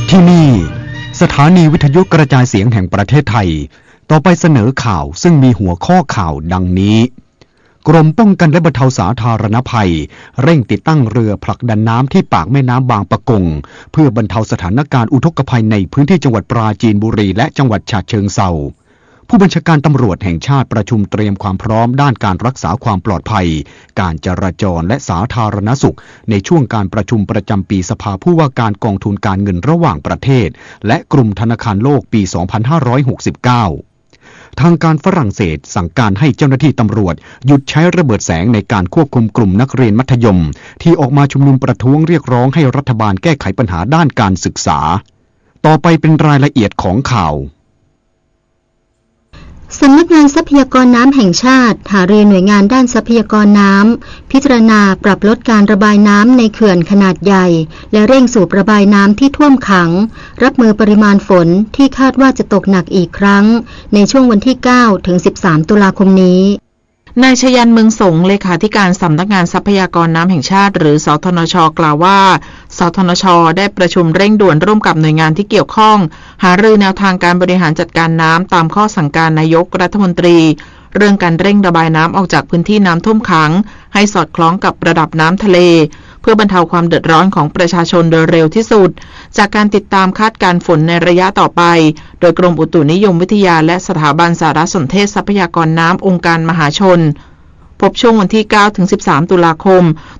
ที่นี่สถานีวิทยุกระจายเสียงแห่งประเทศไทยต่อไปเสนอข่าวซึ่งมีหัวข้อข่าวดังนี้กรมป้องกันและบรรเทาสาธารณภัยเร่งติดตั้งเรือผลักดันน้ำที่ปากแม่น้ำบางปะกงเพื่อบรรเทาสถานการณ์อุทกภัยในพื้นที่จังหวัดปราจีนบุรีและจังหวัดฉะเชิงเทราผู้บัญชาการตำรวจแห่งชาติประชุมเตรียมความพร้อมด้านการรักษาความปลอดภัยการจราจรและสาธารณสุขในช่วงการประชุมประจำปีสภาผู้ว่าการกองทุนการเงินระหว่างประเทศและกลุ่มธนาคารโลกปี 2569 ทางการฝรั่งเศสสั่งการให้เจ้าหน้าที่ตำรวจหยุดใช้ระเบิดแสงในการควบคุมกลุ่มนักเรียนมัธยมที่ออกมาชุมนุมประท้วงเรียกร้องให้รัฐบาลแก้ไขปัญหาด้านการศึกษาต่อไปเป็นรายละเอียดของข่าวสำนักงานทรัพยากรน้ำแห่งชาติหารือหน่วยงานด้านทรัพยากรน้ำพิจารณาปรับลดการระบายน้ำในเขื่อนขนาดใหญ่และเร่งสูบระบายน้ำที่ท่วมขังรับมือปริมาณฝนที่คาดว่าจะตกหนักอีกครั้งในช่วงวันที่ 9 ถึง 13 ตุลาคมนี้นายชยันต์เมืองสงเลขาธิการสำนักงานทรัพยากรน้ำแห่งชาติหรือสทนช.กล่าวว่าสทนช.ได้ประชุมเร่งด่วนร่วมกับหน่วยงานที่เกี่ยวข้องหารือแนวทางการบริหารจัดการน้ำตามข้อสั่งการนายกรัฐมนตรีเรื่องการเร่งระบายน้ำออกจากพื้นที่น้ำท่วมขังให้สอดคล้องกับระดับน้ำทะเลเพื่อบรรเทาความเดือดร้อนของประชาชนโดยเร็วที่สุดจากการติดตามคาดการณ์ฝนในระยะต่อไปโดยกรมอุตุนิยมวิทยาและสถาบันสารสนเทศทรัพยากรน้ำองค์การมหาชนพบช่วงวันที่ 9 ถึง 13 ตุลาคม